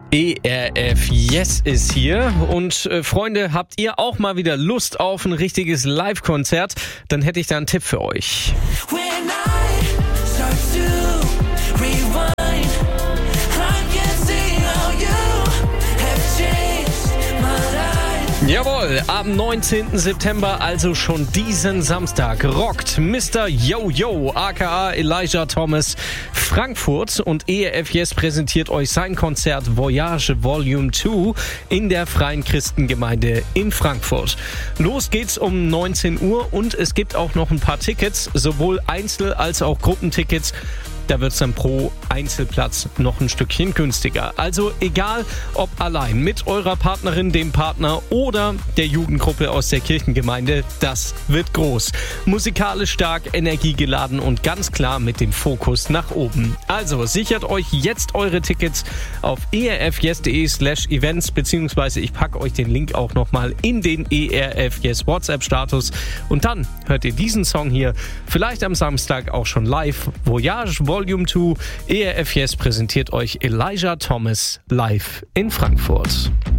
ERF Yes ist hier und Freunde, habt ihr auch mal wieder Lust auf ein richtiges Live-Konzert? Dann hätte ich da einen Tipp für euch. Jawohl, am 19. September, also schon diesen Samstag, rockt Mr. Yo-Yo, aka Elijah Thomas, Frankfurt, und ERF Yes präsentiert euch sein Konzert Voyage Volume 2 in der Freien Christengemeinde in Frankfurt. Los geht's um 19 Uhr und es gibt auch noch ein paar Tickets, sowohl Einzel- als auch Gruppentickets. Da wird's dann pro Einzelplatz noch ein Stückchen günstiger. Also egal, ob allein mit eurer Partnerin, dem Partner oder der Jugendgruppe aus der Kirchengemeinde, das wird groß. Musikalisch stark, energiegeladen und ganz klar mit dem Fokus nach oben. Also sichert euch jetzt eure Tickets auf erfyes.de/events, beziehungsweise ich packe euch den Link auch nochmal in den ERF Yes WhatsApp-Status. Und dann hört ihr diesen Song hier vielleicht am Samstag auch schon live. Voyage Volume 2, ERF Yes präsentiert euch Elijah Thomas live in Frankfurt.